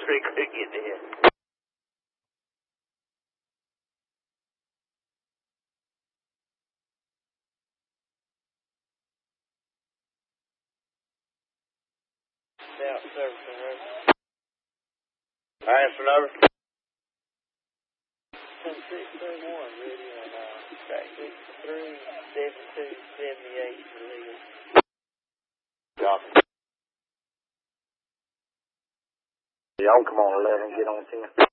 Tree Creek get there. South Service Road. Alright, for over. 631, ready on track 637278 for legal. Copy. Y'all come on 11, get on 10.